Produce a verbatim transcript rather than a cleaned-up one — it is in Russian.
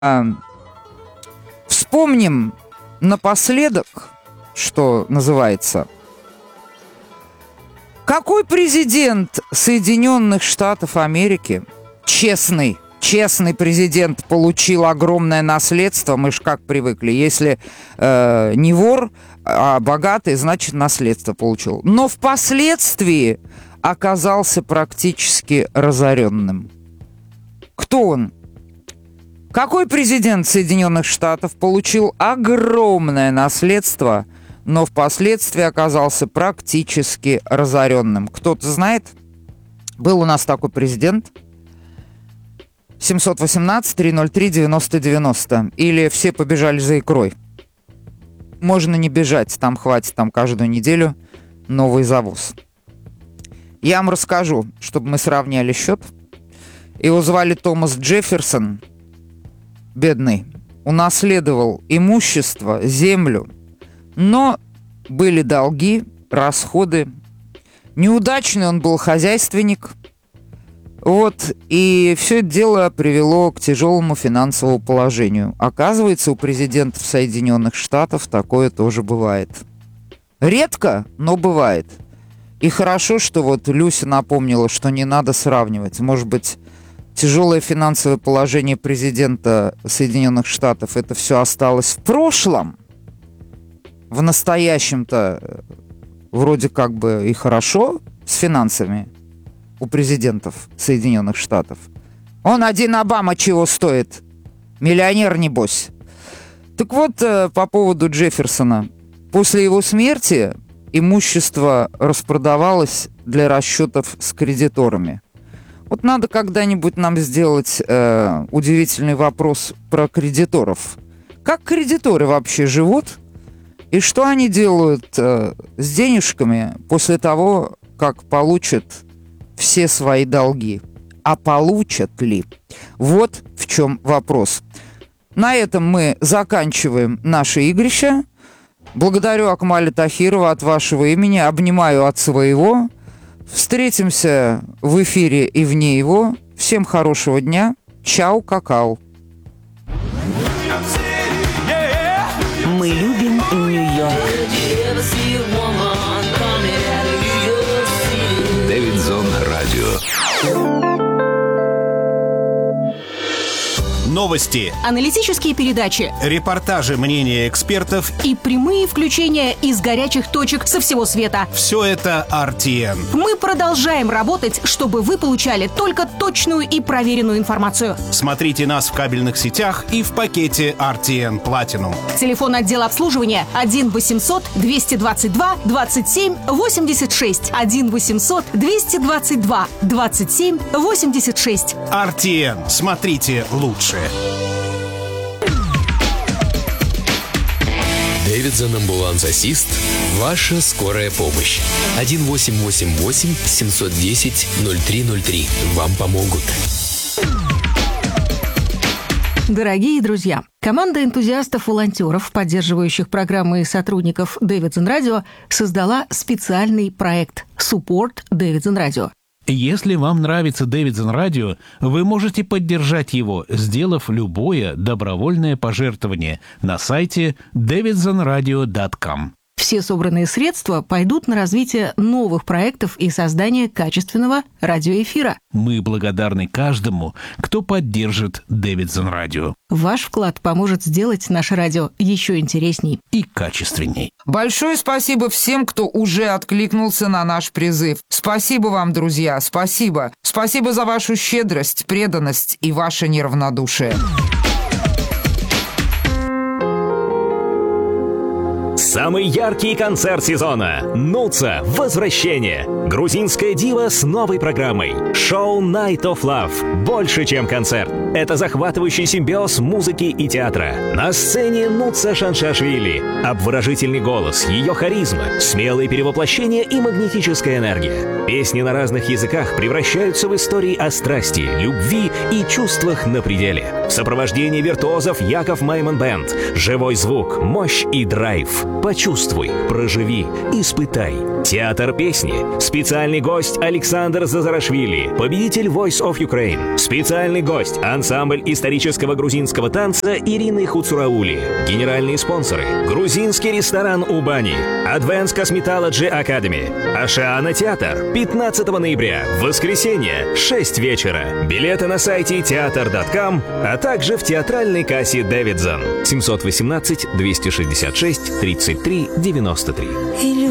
Вспомним напоследок, что называется, какой президент Соединенных Штатов Америки, честный, честный президент, получил огромное наследство. Мы ж как привыкли, если э, не вор, а богатый, значит наследство получил. Но впоследствии оказался практически разоренным. Кто он? Какой президент Соединенных Штатов получил огромное наследство, но впоследствии оказался практически разоренным? Кто-то знает? Был у нас такой президент. семьсот восемнадцать триста три девяносто девяносто. Или все побежали за икрой. Можно не бежать, там хватит там каждую неделю новый завоз. Я вам расскажу, чтобы мы сравняли счет. Его звали Томас Джефферсон. Бедный. Унаследовал имущество, землю. Но были долги, расходы. Неудачный он был хозяйственник. Вот. И все это дело привело к тяжелому финансовому положению. Оказывается, у президентов Соединенных Штатов такое тоже бывает. Редко, но бывает. И хорошо, что вот Люся напомнила, что не надо сравнивать. Может быть, тяжелое финансовое положение президента Соединенных Штатов, это все осталось в прошлом. В настоящем-то вроде как бы и хорошо с финансами у президентов Соединенных Штатов. Он один Обама чего стоит? Миллионер, небось. Так вот, по поводу Джефферсона. После его смерти имущество распродавалось для расчетов с кредиторами. Вот надо когда-нибудь нам сделать э, удивительный вопрос про кредиторов. Как кредиторы вообще живут? И что они делают э, с денежками после того, как получат все свои долги? А получат ли? Вот в чем вопрос. На этом мы заканчиваем наше игрище. Благодарю Акмаля Тахирова от вашего имени. Обнимаю от своего. Встретимся в эфире и вне его. Всем хорошего дня. Чао, какао. Мы любим Нью-Йорк. Дэвидсон Радио. Новости, аналитические передачи, репортажи, мнения экспертов и прямые включения из горячих точек со всего света. Все это ар ти эн. Мы продолжаем работать, чтобы вы получали только точную и проверенную информацию. Смотрите нас в кабельных сетях и в пакете ар ти эн Platinum. Телефон отдела обслуживания один восемьсот двести двадцать два двадцать семь восемьдесят шесть. один восемьсот двести двадцать два двадцать семь восемьдесят шесть. ар ти эн. Смотрите лучше. Дэвидсон Амбуланс-Ассист. Ваша скорая помощь. один восемь восемь восемь семь один ноль ноль три ноль три. Вам помогут. Дорогие друзья, команда энтузиастов-волонтеров, поддерживающих программы и сотрудников Дэвидсон Радио, создала специальный проект «Support Дэвидсон Радио». Если вам нравится Дэвидсон Радио, вы можете поддержать его, сделав любое добровольное пожертвование на сайте дэвидсон радио точка ком. Все собранные средства пойдут на развитие новых проектов и создание качественного радиоэфира. Мы благодарны каждому, кто поддержит Дэвидсон Радио. Ваш вклад поможет сделать наше радио еще интересней и качественней. Большое спасибо всем, кто уже откликнулся на наш призыв. Спасибо вам, друзья, спасибо. Спасибо за вашу щедрость, преданность и ваше неравнодушие. Самый яркий концерт сезона. Нуца. Возвращение. Грузинская дива с новой программой. Шоу Night of Love. Больше, чем концерт. Это захватывающий симбиоз музыки и театра. На сцене Нуца Шаншашвили. Обворожительный голос, ее харизма, смелые перевоплощения и магнетическая энергия. Песни на разных языках превращаются в истории о страсти, любви и чувствах на пределе. В сопровождении виртуозов Яков Майман Бэнд. Живой звук, мощь и драйв. Почувствуй, проживи, испытай. Театр песни. Специальный гость Александр Зазарашвили, победитель Voice of Ukraine. Специальный гость Андрей ансамбль исторического грузинского танца Ирины Хуцураули. Генеральные спонсоры: грузинский ресторан у бани, Advanced Cosmetology Academy, Ашиана театр. пятнадцатого ноября, воскресенье, шесть вечера. Билеты на сайте театр точка ком, а также в театральной кассе Дэвидсон. семь один восемь, двести шестьдесят шесть, тридцать три девяносто три.